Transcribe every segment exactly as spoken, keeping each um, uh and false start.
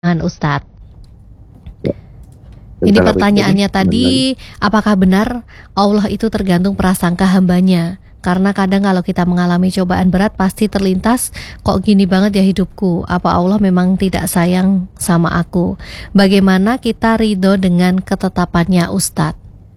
Ustadz. Ini Tentang apa itu pertanyaannya tadi? tadi, apakah benar Allah itu tergantung prasangka hambanya? Karena kadang kalau kita mengalami cobaan berat pasti terlintas, kok gini banget ya hidupku? Apa Allah memang tidak sayang sama aku? Bagaimana kita ridho dengan ketetapannya Ustadz?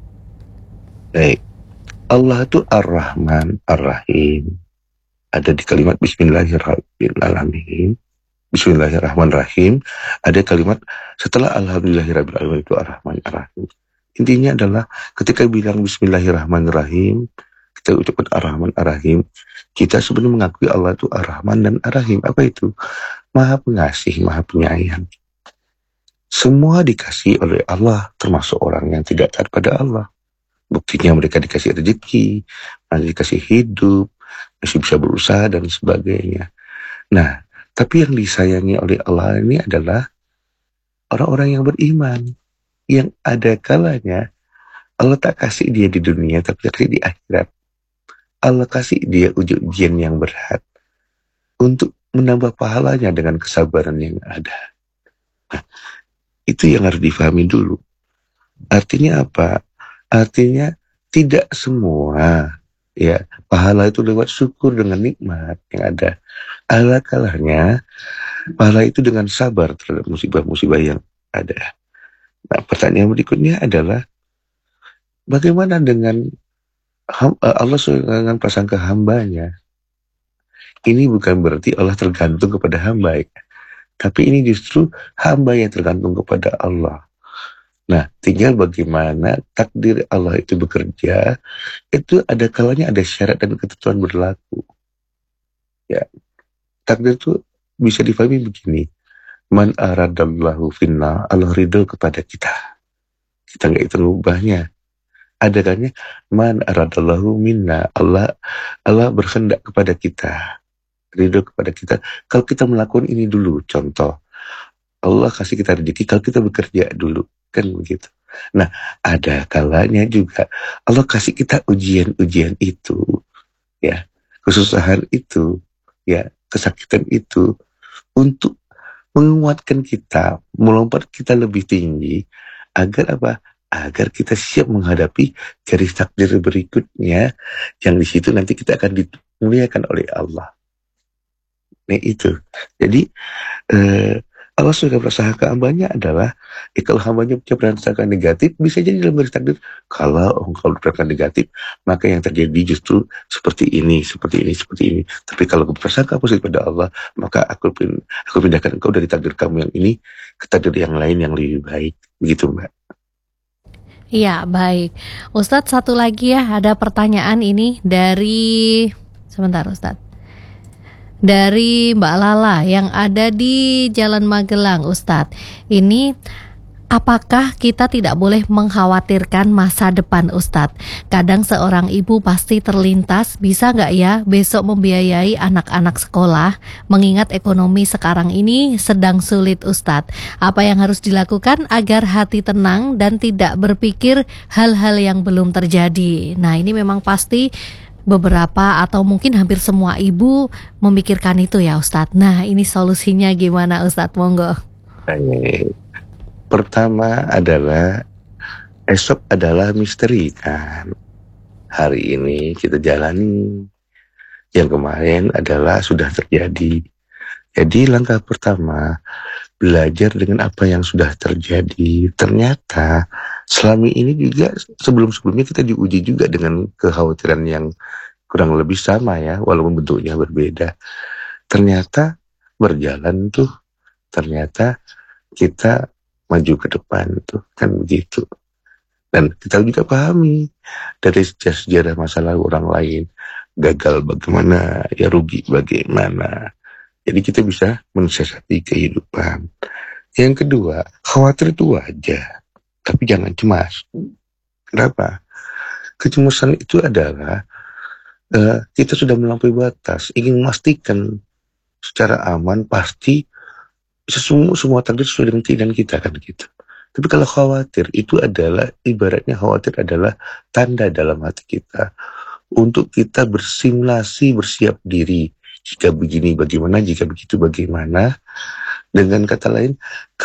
Baik, Allah itu Ar-Rahman, Ar-Rahim. Ada di kalimat Bismillahirrahmanirrahim. Bismillahirrahmanirrahim. Ada kalimat setelah Alhamdulillahirrahmanirrahim itu Ar-Rahman, Ar-Rahim. Intinya adalah ketika bilang Bismillahirrahmanirrahim, kita ucapkan Ar-Rahman, Ar-Rahim, kita sebenarnya mengakui Allah itu Ar-Rahman dan Ar-Rahim. Apa itu? Maha pengasih, maha penyayang. Semua dikasih oleh Allah, termasuk orang yang tidak taat pada Allah. Buktinya mereka dikasih rezeki, masih dikasih hidup, masih bisa berusaha dan sebagainya. Nah, tapi yang disayangi oleh Allah ini adalah orang-orang yang beriman, yang ada kalanya Allah tak kasih dia di dunia, tapi kasih di akhirat. Allah kasih dia ujian yang berat untuk menambah pahalanya dengan kesabaran yang ada. Nah, itu yang harus difahami dulu. Artinya apa? Artinya tidak semua ya pahala itu lewat syukur dengan nikmat yang ada. Ala kalanya pahala itu dengan sabar terhadap musibah-musibah yang ada. Nah, pertanyaan berikutnya adalah bagaimana dengan Allah dengan prasangka hambanya? Ini bukan berarti Allah tergantung kepada hamba ya. Tapi ini justru hamba yang tergantung kepada Allah. Nah, tinggal bagaimana takdir Allah itu bekerja, itu ada kalanya ada syarat dan ketentuan berlaku. Ya, takdir itu bisa difahami begini. Man aradallahu finna, Allah ridho kepada kita. Kita nggak itu mengubahnya. Ada kalanya man aradallahu minna, Allah Allah berkehendak kepada kita, ridho kepada kita. Kalau kita melakukan ini dulu, contoh, Allah kasih kita rezeki kalau kita bekerja dulu. Kan begitu. Nah, ada kalanya juga Allah kasih kita ujian-ujian itu, ya, kesusahan itu, ya, kesakitan itu untuk menguatkan kita, melompat kita lebih tinggi, agar apa? Agar kita siap menghadapi garis takdir berikutnya, yang di situ nanti kita akan dimuliakan oleh Allah. Nah itu. Jadi eh, Allah sudah prasangka hambanya adalah eh, kalau hambanya punya prasangka negatif, bisa jadi dalam garis takdir kalau engkau berprasangka negatif, maka yang terjadi justru seperti ini, seperti ini, seperti ini. Tapi kalau berprasangka positif pada Allah, maka aku pin, aku pindahkan engkau dari takdir kamu yang ini ke takdir yang lain yang lebih baik. Begitu, Mbak. Iya, baik. Ustadz, satu lagi ya, ada pertanyaan ini dari sebentar Ustadz. Dari Mbak Lala yang ada di Jalan Magelang, Ustadz. Ini apakah kita tidak boleh mengkhawatirkan masa depan Ustadz? Kadang seorang ibu pasti terlintas, bisa nggak ya besok membiayai anak-anak sekolah, mengingat ekonomi sekarang ini sedang sulit Ustadz. Apa yang harus dilakukan agar hati tenang dan tidak berpikir hal-hal yang belum terjadi? Nah, ini memang pasti beberapa atau mungkin hampir semua ibu memikirkan itu ya Ustadz. Nah, ini solusinya gimana Ustadz? Monggo. Baik. Pertama adalah esok adalah misteri kan. Hari ini kita jalani, yang kemarin adalah sudah terjadi. Jadi langkah pertama, belajar dengan apa yang sudah terjadi. Ternyata selama ini juga sebelum-sebelumnya kita diuji juga dengan kekhawatiran yang kurang lebih sama ya, walaupun bentuknya berbeda. Ternyata berjalan tuh, ternyata kita maju ke depan tuh, kan begitu. Dan kita juga pahami dari sejarah masa lalu orang lain, gagal bagaimana, ya rugi bagaimana. Jadi kita bisa mensiasati kehidupan. Yang kedua, khawatir itu wajar, tapi jangan cemas. Kenapa? Kecemasan itu adalah uh, kita sudah melampaui batas, ingin memastikan secara aman pasti semua semua takdir sesuai dengan keinginan kita kan gitu. Tapi kalau khawatir itu adalah ibaratnya khawatir adalah tanda dalam hati kita untuk kita bersimulasi, bersiap diri. Jika begini bagaimana, jika begitu bagaimana. Dengan kata lain,